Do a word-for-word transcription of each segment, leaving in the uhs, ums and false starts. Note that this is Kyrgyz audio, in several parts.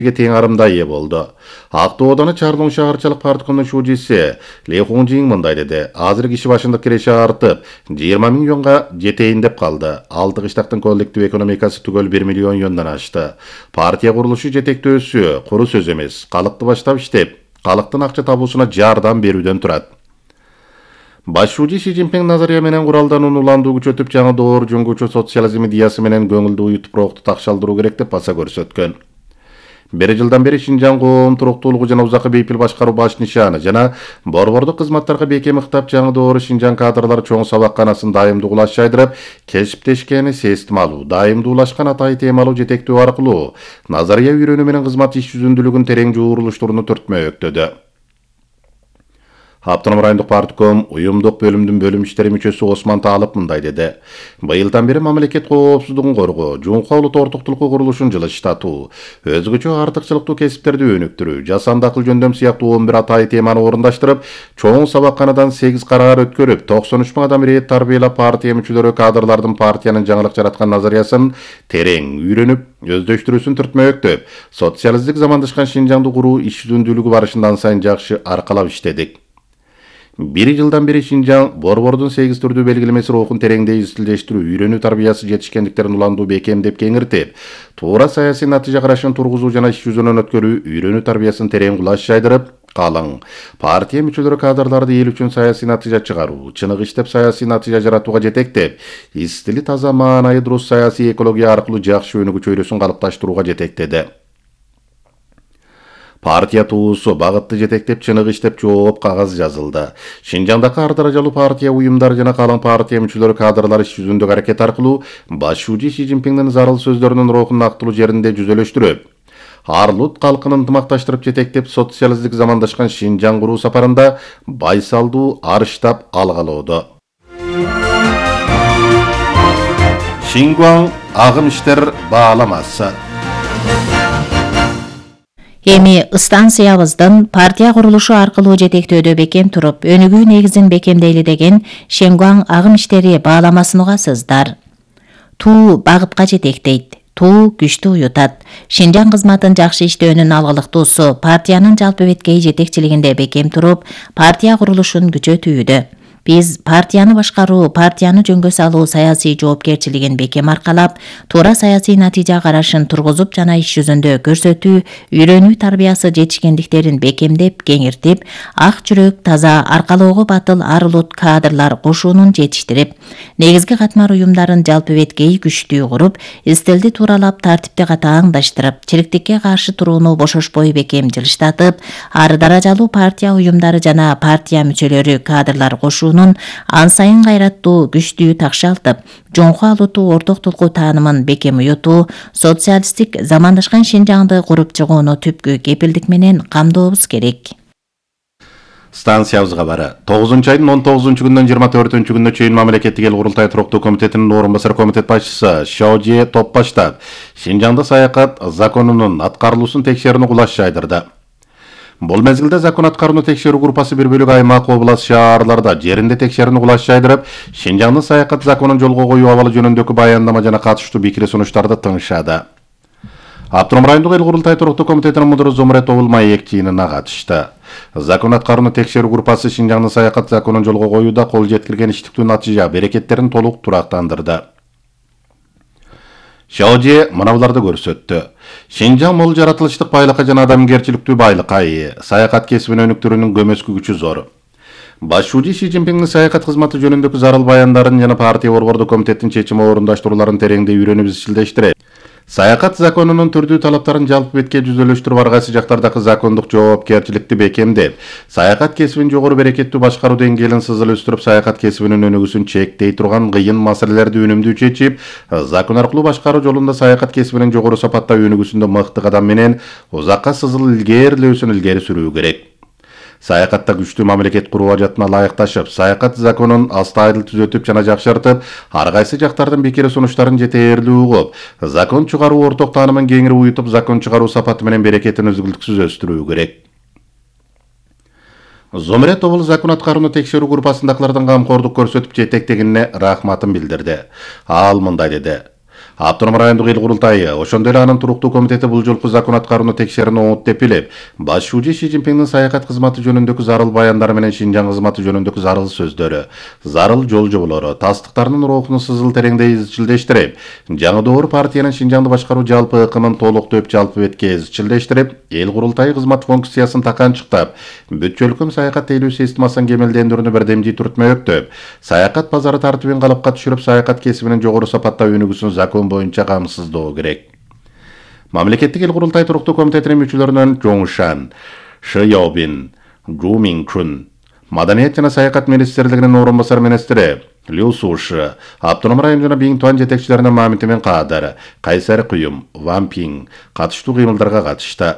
тең арымда ие болды. Ақтооданы Чарлон шаарчылык парткомунун шуужиси Ли Хунжин мындай деди. Азыр киши башындык киреше артып, жыйырма миллионга жетейин деп калды. Алты кыштактын коллектив экономикасы түгөл бир миллион юандан ашты. Партия курулушу жетектөөсү куру сөз эмес, калыкты баштап иштеп, калыктын акча табуусуна жардам берүүдөн турат. Башчы Си Цзиньпин назария менен куралдануун уландуу күчөтүп, жаңы доор жөнгүчө социализм идеясы менен көңүлдүү уютуп рокту такшалдыруу керек деп баса көрсөткөн. Бери жылдан бери Шинжаң коом туруктуулугу жана узакы бейпил башкаруу баш нишаны жана борбордук кызматтарга бекем ыктап, жаңы доору Шинжаң кадрлары чоң сабакканасын дайымдуу кулаш жайдырып, кесиптешкени сезтим дайымдуулашкан атайы темалуу жетектөө аркылуу назария үйрөнүү менен кызмат иш жүзүндүүлүгүн терең жуурулуштууруну түртмөктөдү. Автоном райондук партком уюмдук бөлүмдүн бөлүм иштери мүчөсү Осман Таалып мындай деди. Быйылдан бери мамлекет коопсуздугун коргоо, жуңку улут ортоктулукку курулушун жылыштатуу, өзгөчө артыкчылыктуу кесиптерди өнүктүрүү, жасанды акыл жөндөм сыяктуу он бир атайы теманы орундаштырып, чоң сабакканадан сегиз караар өткөрүп, токсон үч миң адам ирет тарбиялап, партия мүчөлөрү кадрлардын партиянын жаңылык жараткан назариясын терең үйрөнүп, өздөштүрүүсүн түртмөктөп, социалисттик замандашкан Шинжаңды куруу иш жүзүндүүлүгү барышындан сайын жакшы аркалап иштедик. Бир жылдан бери Шинжаң борбордун сегиз түрдүү белгилемеси рухун тереңдей изилдештирүү, үйрөнүү тарбиясы жетишкендиктерин уландуу бекемдеп кеңиртип, туура саясий натыйжа карашын тургузуу жана иш жүзүнөн өткөрүү, үйрөнүү тарбиясын терең кулаш жайдырып, калың партия мүчөлөрү кадрларды эл үчүн саясий натыйжа чыгаруу, чыныгы иштеп саясий натыйжа жаратууга жетектеп, истили таза маанайы дурус саясий экология аркылуу жакшы өнүгүү чөйрөсүн калыпташтырууга жетектеди. Партия туусу багытты жетектеп, чыныгы иштеп жооп кагаз жазылды. Шинжаңдагы ар даражалуу партия уюмдары жана калың партия мүчөлөрү кадрлары иш жүзүндөгү аракет аркылуу башчы Си Цзиньпиндин зарыл сөздөрүнүн рухун нактылуу жеринде жүзөлөштүрүп, арлут калкын ынтымакташтырып жетектеп, социалисттик замандашкан Шинжаң куруу сапарында байсалдуу арыштап алгалоодо. Шингуаң агым иштер бааламасы. Эми станциябыздын партия курулушу аркылуу жетектөөдө бекем туруп, өнүгүү негизин бекемдейли деген Шингуаң агым иштери бааламасын угасыздар. Туу багытка жетектейт, туу күчтү уютат. Шинжаң кызматын жакшы иштөөнүн алгылыктуусу партиянын жалпы беткей жетекчилигинде бекем туруп, партия курулушун күчөтүүдө. Биз партияны башкаруу, партияны жөнгө салуу саясий жоопкерчилигин бекем аркалап, туура саясий натыйжа карашын тургузуп жана иш жүзүндө көрсөтүү, үйрөнүү тарбиясы жетишкендиктерин бекемдеп, кеңиртип, ак жүрөк, таза, аркалоого батыл, арылут кадрлар кошуунун жетиштирип, негизги катмар уюмдарын жалпы беткей күчтүү куруп, истилди тууралап, тартипти катааңдаштырып, чириктикке каршы турууну бошошпой бекем жылыштатып, ар даражалуу партия уюмдары жана партия мүчөлөрү кадрлар кошуу ан сайын кайраттуу, күчтүү такшалтып, жоңку алутуу ортоктулуку таанымын бекем уютуу, социалисттик замандашкан Шинжаңды куруп чыгууну түпкү кепилдик менен камдообуз керек. Станциябыз кабары. тогузунчу айдын он тогузунчу күндөн жыйырма төртүнчү күнүнө чейин мамлекеттик эл курултай туруктуу комитетинин орун басар комитет башчысы Шаожи топ баштап, Шинжаңда саякат законунун аткарылуусун текшерүүнү кулаш жайдырды. Бул мезгилде закон аткарууну текшерүү группасы бир бөлүк аймак, област, шаарларда жеринде текшерүүнү кулаш жайдырып, Шинжаңдын саякат законун жолго коюу абалы жөнүндөгү баяндама жана катыштуу пикир сунуштарды тыңшады. Автоном райондук эл курултай туруктуу комитетинин мудуру Зумрет Маек жыйынына катышты. Закон аткарууну текшерүү группасы Шинжаңдын саякат законун жолго коюуда кол жеткирген иштиктүү натыйжа, берекеттерин толук турактандырды. Шаожи мынабуларды көрсөттү. Шинжаң мол жаратылыштык байлыкка жана адамгерчиликтүү байлыкка ээ, саякат кесибин өнүктүрүүнүн көмөскү күчү зор. Башчы Си Цзиньпиндин саякат кызматы жөнүндөгү зарыл баяндарын жана партия борбордук комитеттин чечими орундаштрууларын тереңдей үйрөнүп изилдештирет. Саякат законунун түрдүү талаптарын жалпы бетке жүзөлөштүрүп, ар кайсы жактардагы закондук жоопкерчиликти бекемдеп, саякат кесибин жогору берекеттүү башкаруу деңгээлин сызыл өстүрүп, саякат кесибинин өнүгүүсүн чектей турган кыйын маселелерди үнүмдүү чечип, закон аркылуу башкаруу жолунда саякат кесибинин жогору сапатта өнүгүүсүндө мыкты кадам менен узакка сызыл илгерилөөсүн илгери сүрүү керек. Саякатта күчтүү мамлекет куруу ажатына ылайыкташып, саякат законун астайдыл түзөтүп жана жакшыртып, ар кайсы жактардын пикир сунуштарын жетээрлүү угуп, закон чыгаруу орток таанымын кеңири уютуп, закон чыгаруу сапаты менен берекетин үзгүлтүксүз өстүрүү керек. Зумрет обул закон аткарууну текшерүү группасындагылардын камкордук көрсөтүп жетектегенине рахматын билдирди. Ал мындай деди. Автоном райондук эл курултайы, ошондой эле анын туруктуу комитети бул жолку закон аткарууну текшерүүнү оңот деп билип, баш шүүжү Си Цзиньпиндин саякат кызматы жөнүндөгү зарыл баяндары менен Шинжаң кызматы жөнүндөгү зарыл сөздөрү, зарыл жол жоболору, тастыктарынын рухуну сызыл тереңдей изчилдештирип, жаңы доор партиянын Шинжаңды башкаруу жалпы ыкымын толук төп жалпы бетке изчилдештирип, эл курултайы кызмат функциясын таканчыктап, бүт чөлкөм саякат тейлөө системасын кемелдендирүүнү бирдемжий түртмөктөп, саякат базары тартибин калыпка түшүрүп, саякат кесибинин жогору сапаттаа өнүгүүсүн закон боюнча камсыздоо керек. Мамлекеттик эл курултай туруктуу комитетинин мүчөлөрүнөн Жоң Шан, Ши Яобин, Жу Минкун, Маданият жана саякат министрлигинин орун басар министри Лю Суши, автоном район жана Биңтуан жетекчилеринин Мамитимен Каадар, Кайсар Куюм, Ван Пинг катыштуу кыймылдарга катышты.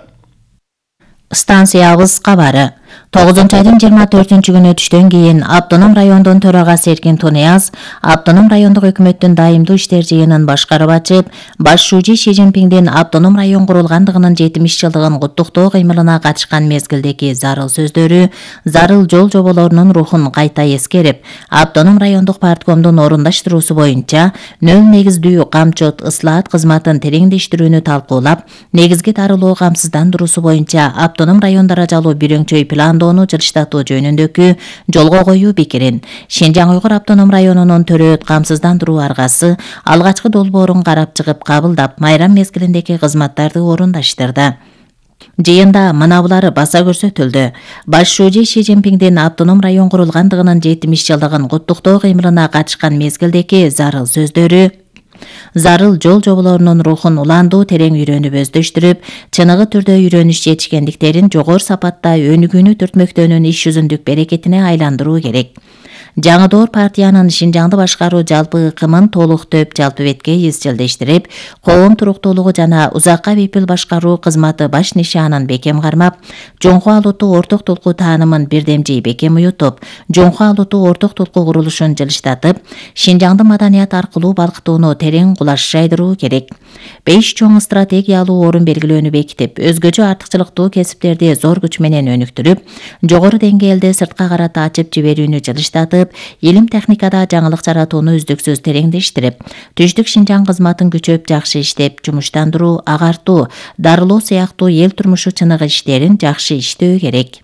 Станциябыз кабары. тогузунчу айдын жыйырма төртүнчү күнү түштөн кийин Автоном райондун төрагасы Эркин Тунияз Автоном райондук өкмөттүн дайымдуу иштер жыйынын башкарып ачып, баш шүүжү Си Цзиньпиндин Автоном район курулгандыгынын жетимиш жылдыгын куттуктоо кыймылына катышкан мезгилдеги зарыл сөздөрү, зарыл жол жоболорунун рухун кайта эскерип, Автоном райондук парткомдун орундаштыруусу боюнча нөл негиздүү камчот ыслаат кызматын тереңдештирүүнү талкуулап, негизги дарылоо камсыздандыруусу боюнча Автоном район даражалуу бирөңчөй пландоону жылыштатуу жөнүндөгү жолго коюу пикирин Шинжаң Уйгур автоном районунун төрөөт камсыздандыруу аргасы алгачкы долбоорун карап чыгып кабылдап, майрам мезгилиндеги кызматтарды орундаштырды. Жыйында мынабулары баса көрсөтүлдү. Баш шүүжү Си Цзиньпиндин Автоном район курулгандыгынын жетимиш жылдыгын куттуктоо кыймылына катышкан мезгилдеги зарыл сөздөрү, зарыл жол жоболорунун рухун уландуу терең үйрөнүп өздөштүрүп, чыныгы түрдө үйрөнүш жетишкендиктерин жогору сапатта өнүгүүнү түртмөктөөнүн иш жүзүндүк берекетине айландыруу керек. Жаңы доор партиянын Шинжаңды башкаруу жалпы ыкымын толук төп жалпы бетке изчилдештирип, коом туруктуулугу жана узакка бейпил башкаруу кызматы баш нишанын бекем кармап, жоңку алуутуу орток толку таанымын бирдемжий бекем уютуп, жоңку алуутуу орток толку курулушун жылыштатып, Шинжаңды маданият аркылуу балкытууну терең кулаш жайдыруу керек. Беш чоң стратегиялуу орун белгилөөнү бекитип, өзгөчө артыкчылыктуу кесиптерди зор күч менен өнүктүрүп, жогору деңгээлде сыртка карата ачып жиберүүнү жылыштатып, илим техникада жаңылык жаратууну үздүксүз тереңдештирип, түштүк Шинжаң кызматын күчөп жакшы иштеп, жумуштандыруу, агартуу, дарылоо сыяктуу эл турмушу чыныгы иштерин жакшы иштөө керек.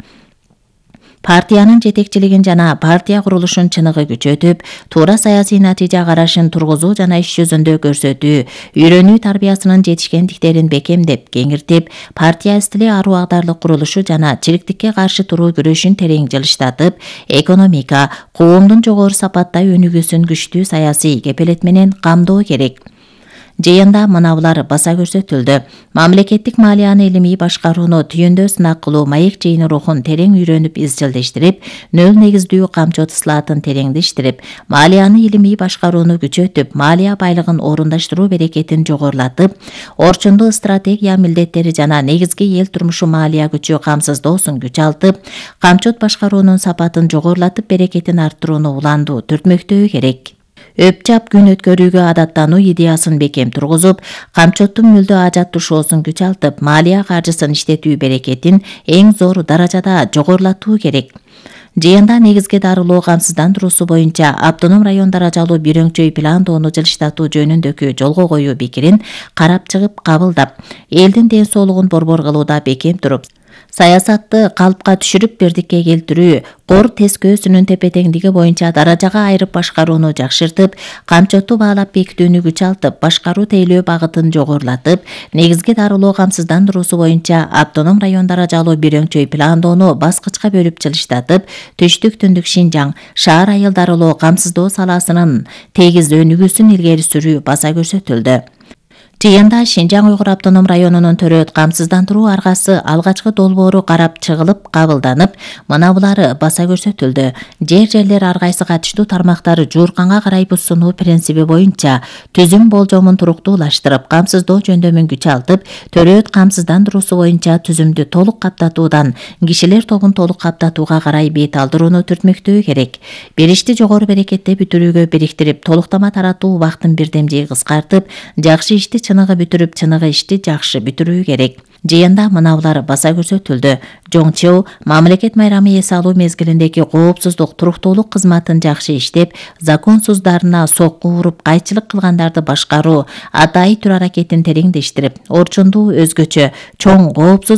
Партиянын жетекчилигин жана партия курулушун чыныгы күчөтүп, туура саясий натыйжа карашын тургузуу жана иш жүзүндө көрсөтүү, үйрөнүү тарбиясынын жетишкендиктерин бекемдеп, кеңиртип, партия стили аруу агдарлык курулушу жана чириктикке каршы туруу күрөшүн терең жылыштатып, экономика, коомдун жогору сапатта өнүгүүсүн күчтүү саясий кепелет менен камдоо керек. Жыйында мынабулар баса көрсөтүлдү. Мамлекеттик малияны илимий башкарууну түйүндө сынак кылуу маек жыйыны рухун терең үйрөнүп изчилдештирип, нөл негиздүү камчот ыслаатын тереңдештирип, малияны илимий башкарууну күчөтүп, малия байлыгын орундаштыруу берекетин жогорулатып, орчундуу стратегия милдеттери жана негизги эл турмушу малия күчү камсыздоосун күч алтып, камчот башкаруунун сапатын жогорулатып, берекетин арттырууну уландуу түртмөктөө керек. Өпчап күн өткөрүүгө адаттануу идеясын бекем тургузуп, камчоттун мүлдө ажат тушоосун күч алтып, малия каржысын иштетүү берекетин эң зор даражада жогорулатуу керек. Жыйында негизги дарылоо камсыздандыруусу боюнча автоном район даражалуу бирөңчөй пландоону жылыштатуу жөнүндөгү жолго коюу пикирин карап чыгып кабылдап, элдин ден соолугун борбор кылууда бекем туруп, саясатты калыпка түшүрүп бирдикке келтирүү, кор тескөөсүнүн тепе-теңдиги боюнча даражага айырып башкарууну жакшыртып, камчотту баалап бекитүүнү күч алтып, башкаруу тейлөө багытын жогорулатып, негизги дарылоо камсыздандыруусу боюнча автоном район даражалуу бирөңчөй пландоону баскычка бөлүп жылыштатып, түштүк түндүк Шинжаң шаар айыл дарылоо камсыздоо саласынын тегиз өнүгүүсүн илгери сүрүү баса көрсөтүлдү. Жыйында Шинжаң Уйгур автоном районунун төрөөт камсыздандыруу аргасы алгачкы долбоору карап чыгылып, кабылданып, мынабулары баса көрсөтүлдү. Жер-жерлер ар кайсы катыштуу тармактары жуурканга карай буссунуу принциби боюнча түзүм болжомун туруктуулаштырып, камсыздоо жөндөмүн күч алтып, төрөөт камсыздандыруусу боюнча түзүмдү толук каптатуудан кишилер тобун толук каптатууга карай бет алдырууну түртмөктөө керек. Бир ишти жогору берекетте бүтүрүүгө бириктирип, толуктама таратуу убактын бирдемжей кыскартып, жакшы ишти чыныгы бүтүрүп, чыныгы ишти жакшы бүтүрүү керек. Жыйында мынаулар баса көрсөтүлдү. Жон Чеу мамлекет майрамы эс алуу мезгилиндеги коопсуздук туруктуулук кызматын жакшы иштеп, законсуздарына сокку уруп кайчылык кылгандарды башкаруу, атайы тур аракетин тереңдештирип, орчундуу өзгөчө чоң коопсуз